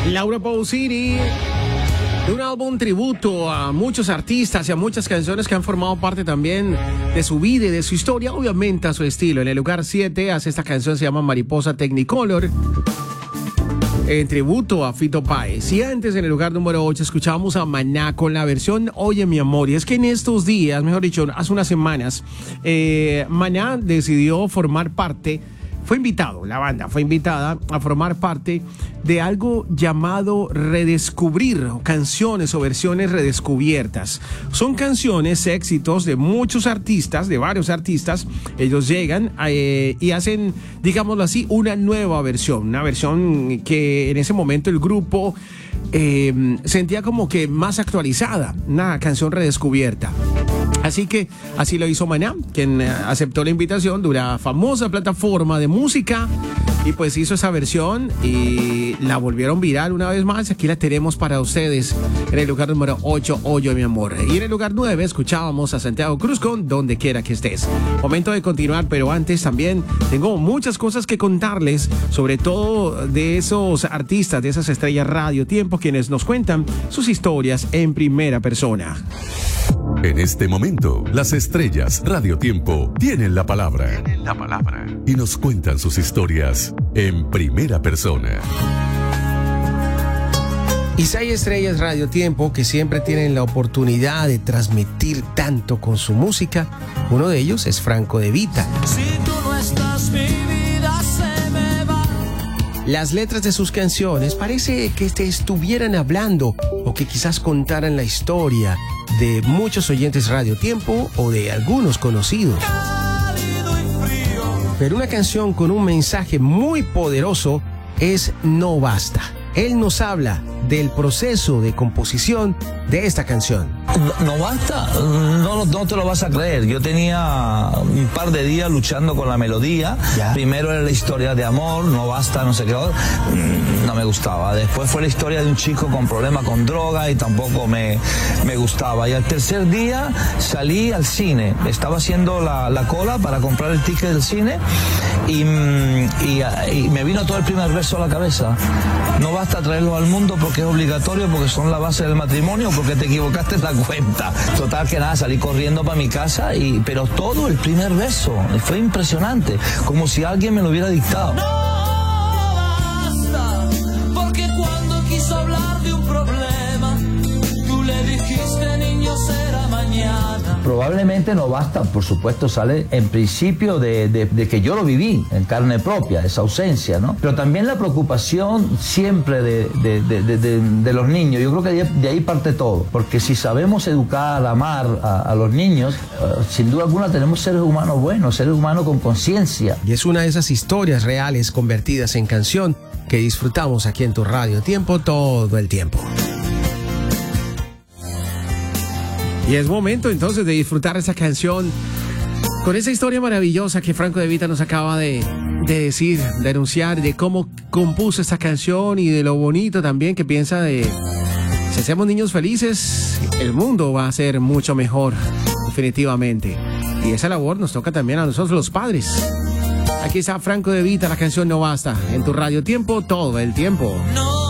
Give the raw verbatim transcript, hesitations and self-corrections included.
Laura Pausini, de un álbum tributo a muchos artistas y a muchas canciones que han formado parte también de su vida y de su historia, obviamente a su estilo. En el lugar siete hace esta canción, se llama Mariposa Technicolor, en tributo a Fito Páez. Y antes, en el lugar número ocho, escuchábamos a Maná con la versión Oye mi amor. Y es que en estos días, mejor dicho, hace unas semanas, eh, Maná decidió formar parte, fue invitado, la banda fue invitada a formar parte de algo llamado Redescubrir, canciones o versiones redescubiertas. Son canciones, éxitos de muchos artistas, de varios artistas. Ellos llegan eh, y hacen, digámoslo así, una nueva versión, una versión que en ese momento el grupo eh, sentía como que más actualizada, una canción redescubierta. Así que así lo hizo Maná, quien aceptó la invitación de una famosa plataforma de música y pues hizo esa versión y la volvieron viral una vez más. Aquí la tenemos para ustedes en el lugar número ocho, Oye mi amor. Y en el lugar nueve escuchábamos a Santiago Cruz con Donde quiera que estés. Momento de continuar, pero antes también tengo muchas cosas que contarles, sobre todo de esos artistas, de esas estrellas Radio Tiempo, quienes nos cuentan sus historias en primera persona. En este momento, las estrellas Radio Tiempo tienen la palabra. Tienen la palabra. Y nos cuentan sus historias en primera persona. Y si hay estrellas Radio Tiempo que siempre tienen la oportunidad de transmitir tanto con su música, uno de ellos es Franco De Vita. Si tú no estás, mi vida se me va. Las letras de sus canciones parece que te estuvieran hablando o que quizás contaran la historia de muchos oyentes Radio Tiempo o de algunos conocidos. Pero una canción con un mensaje muy poderoso es No Basta. Él nos habla del proceso de composición de esta canción. No, no basta, no, no te lo vas a creer. Yo tenía un par de días luchando con la melodía. ¿Ya? Primero era la historia de amor, no basta, no sé qué, no me gustaba. Después fue la historia de un chico con problemas con droga y tampoco me, me gustaba. Y al tercer día salí al cine, estaba haciendo la, la cola para comprar el ticket del cine y, y, y me vino todo el primer verso a la cabeza. No basta traerlos al mundo porque es obligatorio, porque son la base del matrimonio, porque te equivocaste en la cuenta. Total que nada, salí corriendo para mi casa, y pero todo el primer verso fue impresionante, como si alguien me lo hubiera dictado. No basta, porque cuando quiso hablar de un problema, tú le dijiste, niño, será mañana. Probablemente No Basta, por supuesto, sale en principio de, de, de que yo lo viví en carne propia, esa ausencia, ¿no? Pero también la preocupación siempre de, de, de, de, de, de los niños. Yo creo que de, de ahí parte todo, porque si sabemos educar, amar a, a los niños, uh, sin duda alguna tenemos seres humanos buenos, seres humanos con conciencia. Y es una de esas historias reales convertidas en canción que disfrutamos aquí en tu Radio Tiempo todo el tiempo. Y es momento entonces de disfrutar esa canción con esa historia maravillosa que Franco De Vita nos acaba de, de decir, de anunciar, de cómo compuso esta canción y de lo bonito también que piensa de si hacemos niños felices, el mundo va a ser mucho mejor, definitivamente. Y esa labor nos toca también a nosotros los padres. Aquí está Franco De Vita, la canción No Basta, en tu Radio Tiempo todo el tiempo. No